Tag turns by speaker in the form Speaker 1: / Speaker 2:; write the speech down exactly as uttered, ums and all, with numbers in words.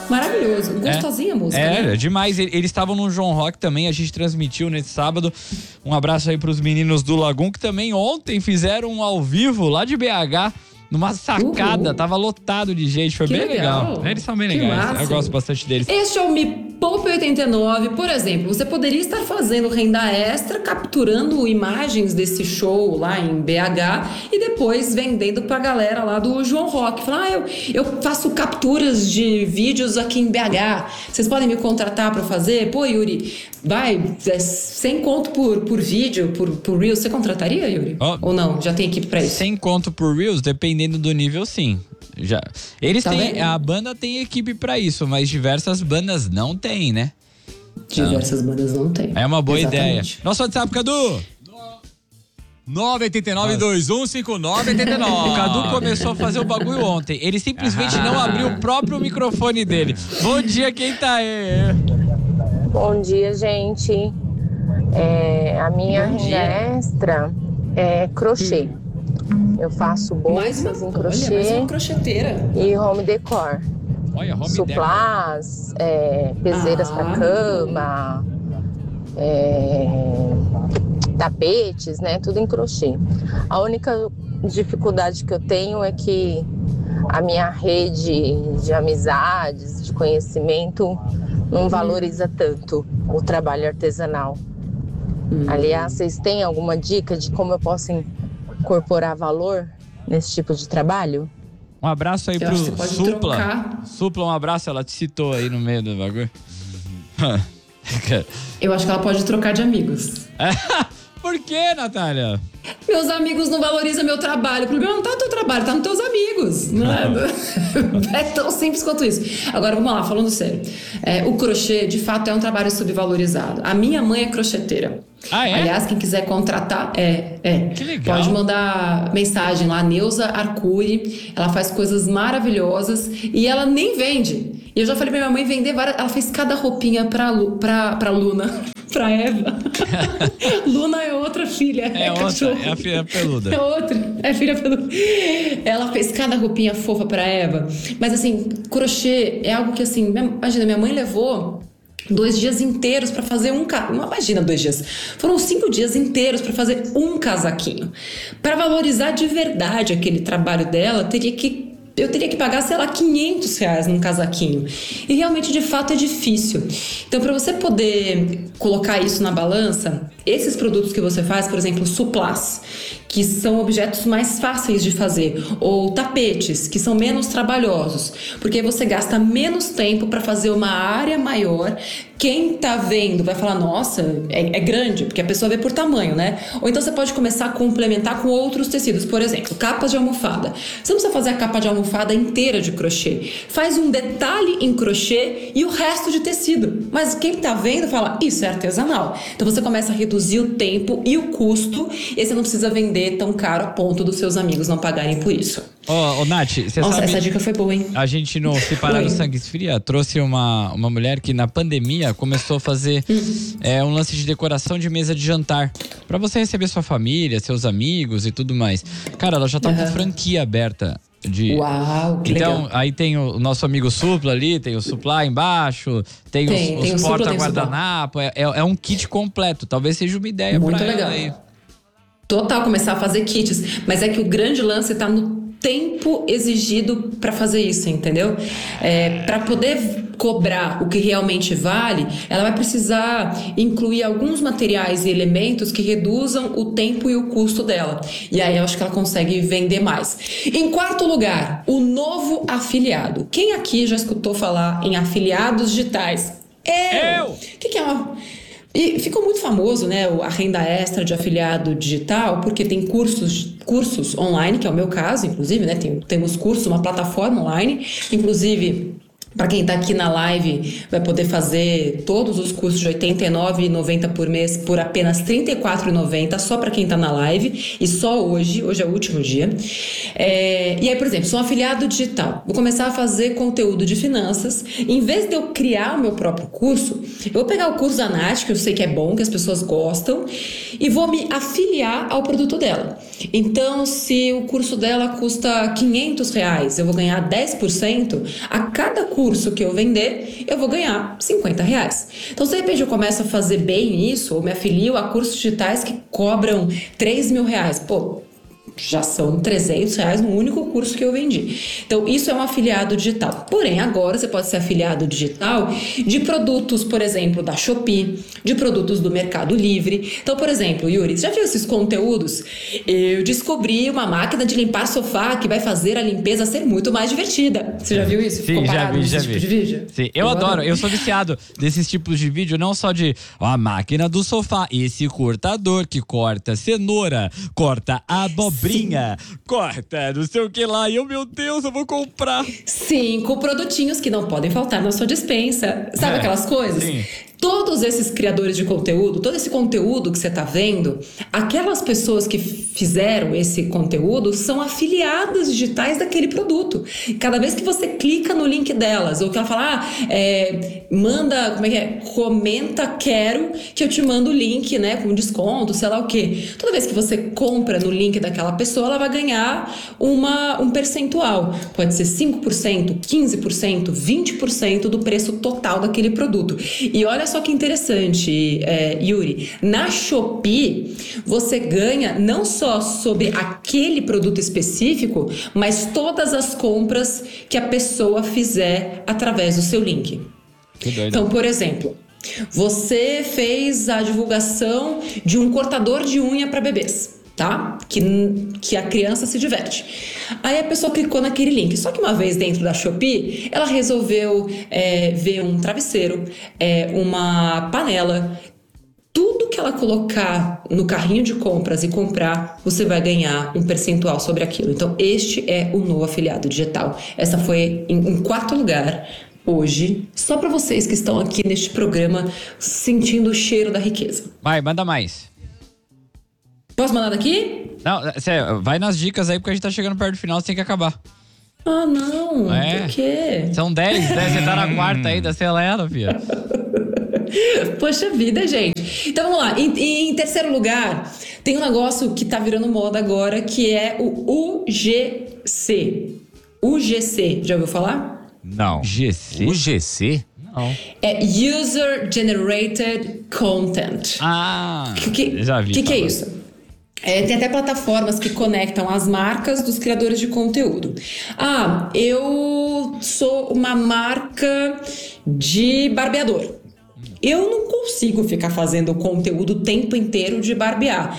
Speaker 1: Maravilhoso. Gostosinha
Speaker 2: é,
Speaker 1: a música,
Speaker 2: é,
Speaker 1: né?
Speaker 2: É demais. Eles estavam no João Rock também, a gente transmitiu nesse sábado. Um abraço aí pros meninos do Lagum, que também ontem fizeram um ao vivo lá de B H. Numa sacada, Uhul. Tava lotado de gente, foi
Speaker 1: que
Speaker 2: bem legal.
Speaker 1: legal.
Speaker 2: Eles são bem
Speaker 1: que
Speaker 2: legais,
Speaker 1: massa.
Speaker 2: Eu gosto bastante deles.
Speaker 1: Este é o Me Poupe oitenta e nove, por exemplo, você poderia estar fazendo renda extra, capturando imagens desse show lá em B H e depois vendendo pra galera lá do João Rock. Falar, ah, eu, eu faço capturas de vídeos aqui em B H, vocês podem me contratar pra fazer? Pô, Yuri, vai, é cem conto por, por vídeo, por, por Reels, você contrataria, Yuri? Oh, ou não? Já tem equipe pra isso?
Speaker 2: cem conto por Reels, dependendo do nível, sim. Já. Eles
Speaker 1: tá
Speaker 2: têm,
Speaker 1: vendo?
Speaker 2: A banda tem equipe pra isso, mas diversas bandas não têm, né?
Speaker 1: Diversas não. bandas não têm.
Speaker 2: É uma boa
Speaker 1: Exatamente.
Speaker 2: ideia. Nosso WhatsApp, Cadu!
Speaker 3: nove oito nove, dois um cinco nove oito nove.
Speaker 2: O Cadu começou a fazer o bagulho ontem. Ele simplesmente não abriu o próprio microfone dele. Bom dia, quem tá aí?
Speaker 4: Bom dia, gente. É, a minha
Speaker 1: Bom
Speaker 4: renda
Speaker 1: dia.
Speaker 4: extra é crochê. Hum. Eu faço bolsas
Speaker 1: uma,
Speaker 4: em crochê
Speaker 1: olha, mais uma crocheteira.
Speaker 4: e home decor.
Speaker 2: Olha, home
Speaker 4: Suplás, é, peseiras ah. para cama, é, tapetes, né? Tudo em crochê. A única dificuldade que eu tenho é que a minha rede de amizades, de conhecimento, não valoriza tanto o trabalho artesanal. Hum. Aliás, vocês têm alguma dica de como eu posso incorporar valor nesse tipo de trabalho?
Speaker 2: Um abraço aí
Speaker 1: eu
Speaker 2: pro
Speaker 1: Supla.
Speaker 2: Trocar. Supla, um abraço, ela te citou aí no meio do bagulho.
Speaker 1: Eu acho que ela pode trocar de amigos.
Speaker 2: Por que, Natália?
Speaker 1: Meus amigos não valorizam meu trabalho. O problema não tá no teu trabalho, tá nos teus amigos. Não é? É tão simples quanto isso. Agora, vamos lá, falando sério. É, o crochê, de fato, é um trabalho subvalorizado. A minha mãe é crocheteira.
Speaker 2: Ah, é?
Speaker 1: Aliás, quem quiser contratar, é, é.
Speaker 2: Que legal.
Speaker 1: Pode mandar mensagem lá, Neuza Arcuri. Ela faz coisas maravilhosas e ela nem vende. E eu já falei pra minha mãe vender várias... Ela fez cada roupinha pra, Lu, pra, pra Luna, pra Eva. Luna é outra filha.
Speaker 2: É, é outra, é a filha peluda.
Speaker 1: É outra, é a filha peluda. Ela fez cada roupinha fofa pra Eva. Mas assim, crochê é algo que assim... Imagina, minha mãe levou... dois dias inteiros para fazer um casaquinho. Imagina dois dias. Foram cinco dias inteiros para fazer um casaquinho. Para valorizar de verdade aquele trabalho dela, teria que eu teria que pagar, sei lá, quinhentos reais num casaquinho. E realmente, de fato, é difícil. Então, para você poder colocar isso na balança, esses produtos que você faz, por exemplo, suplás, que são objetos mais fáceis de fazer, ou tapetes, que são menos trabalhosos, porque você gasta menos tempo para fazer uma área maior. Quem tá vendo vai falar, nossa, é, é grande, porque a pessoa vê por tamanho, né? Ou então você pode começar a complementar com outros tecidos, por exemplo, capas de almofada. Você não precisa fazer a capa de almofada inteira de crochê. Faz um detalhe em crochê e o resto de tecido. Mas quem tá vendo fala, isso é artesanal. Então você começa a reduzir o tempo e o custo, e você não precisa vender tão caro a ponto dos seus amigos não pagarem por isso.
Speaker 2: Ô, oh, oh, Nath, você
Speaker 1: Nossa,
Speaker 2: sabe...
Speaker 1: essa dica foi boa, hein?
Speaker 2: A gente no Separado Sangue Fria trouxe uma, uma mulher que na pandemia começou a fazer uhum. é, um lance de decoração de mesa de jantar. Pra você receber sua família, seus amigos e tudo mais. Cara, ela já tá uhum. com franquia aberta. De...
Speaker 1: Uau, que
Speaker 2: então,
Speaker 1: legal.
Speaker 2: Aí tem o nosso amigo Supla ali, tem o Supla embaixo, tem, tem os, os porta-guardanapo. É, é, é um kit completo. Talvez seja uma ideia
Speaker 1: muito
Speaker 2: pra
Speaker 1: legal.
Speaker 2: ela aí.
Speaker 1: Total, começar a fazer kits. Mas é que o grande lance tá no tempo exigido para fazer isso, entendeu? É, para poder cobrar o que realmente vale, ela vai precisar incluir alguns materiais e elementos que reduzam o tempo e o custo dela. E aí eu acho que ela consegue vender mais. Em quarto lugar, o novo afiliado. Quem aqui já escutou falar em afiliados digitais? Eu! O que, que é uma... E ficou muito famoso, né, a renda extra de afiliado digital, porque tem cursos, cursos online, que é o meu caso, inclusive, né, tem, temos cursos, uma plataforma online, inclusive... Para quem está aqui na live, vai poder fazer todos os cursos de oitenta e nove reais e noventa centavos por mês por apenas trinta e quatro reais e noventa centavos, só para quem está na live, e só hoje, hoje é o último dia. É, e aí, por exemplo, sou um afiliado digital, vou começar a fazer conteúdo de finanças. Em vez de eu criar o meu próprio curso, eu vou pegar o curso da Nath, que eu sei que é bom, que as pessoas gostam, e vou me afiliar ao produto dela. Então, se o curso dela custa quinhentos reais, eu vou ganhar dez por cento, a cada curso curso que eu vender, eu vou ganhar cinquenta reais. Então, se de repente eu começo a fazer bem isso, ou me afilio a cursos digitais que cobram três mil reais, pô, já são trezentos reais no único curso que eu vendi. Então, isso é um afiliado digital. Porém, agora você pode ser afiliado digital de produtos, por exemplo, da Shopee, de produtos do Mercado Livre. Então, por exemplo, Yuri, você já viu esses conteúdos? Eu descobri uma máquina de limpar sofá que vai fazer a limpeza ser muito mais divertida. Você já viu isso?
Speaker 2: Sim,
Speaker 1: Ficou
Speaker 2: já
Speaker 1: parado
Speaker 2: vi, já
Speaker 1: nesse
Speaker 2: vi.
Speaker 1: tipo de vídeo?
Speaker 2: Sim, eu, eu adoro. adoro, eu sou viciado desses tipos de vídeo, não só de ó, a máquina do sofá, esse cortador que corta cenoura, corta abobrinha, corta não sei o que lá, e eu, meu Deus, eu vou comprar.
Speaker 1: Cinco produtinhos que não podem faltar na sua despensa. Sabe
Speaker 2: É,
Speaker 1: aquelas coisas?
Speaker 2: sim.
Speaker 1: Todos esses criadores de conteúdo, todo esse conteúdo que você está vendo, aquelas pessoas que fizeram esse conteúdo são afiliadas digitais daquele produto. Cada vez que você clica no link delas, ou que ela fala, ah, é, manda, como é que é? Comenta, quero, que eu te mando o link, né, com desconto, sei lá o quê. Toda vez que você compra no link daquela pessoa, ela vai ganhar uma, um percentual. Pode ser cinco por cento, quinze por cento, vinte por cento do preço total daquele produto. E olha só que interessante, é, Yuri, na Shopee você ganha não só sobre aquele produto específico, mas todas as compras que a pessoa fizer através do seu link.
Speaker 2: Que doido.
Speaker 1: Então, por exemplo, você fez a divulgação de um cortador de unha para bebês. Tá? Que, que a criança se diverte. Aí a pessoa clicou naquele link. Só que uma vez dentro da Shopee, ela resolveu é, ver um travesseiro, é, uma panela. Tudo que ela colocar no carrinho de compras e comprar, você vai ganhar um percentual sobre aquilo. Então, este é o novo afiliado digital. Essa foi em, em quarto lugar hoje, só para vocês que estão aqui neste programa sentindo o cheiro da riqueza.
Speaker 2: Vai, manda mais.
Speaker 1: Posso mandar daqui?
Speaker 2: Não, sério, vai nas dicas aí, porque a gente tá chegando perto do final, você tem que acabar.
Speaker 1: Ah, não.
Speaker 2: É.
Speaker 1: Por quê?
Speaker 2: São dez, né? Você tá na quarta ainda, acelera, filha.
Speaker 1: Poxa vida, gente. Então vamos lá. Em, em terceiro lugar, tem um negócio que tá virando moda agora, que é o U G C. U G C, já ouviu falar?
Speaker 3: Não.
Speaker 2: G C?
Speaker 3: O G C?
Speaker 2: Não.
Speaker 1: É User Generated Content.
Speaker 2: Ah,
Speaker 1: O que,
Speaker 2: já vi.
Speaker 1: que, que é
Speaker 2: falar.
Speaker 1: isso? É, tem até plataformas que conectam as marcas dos criadores de conteúdo. Ah, eu sou uma marca de barbeador. Eu não consigo ficar fazendo conteúdo o tempo inteiro de barbear.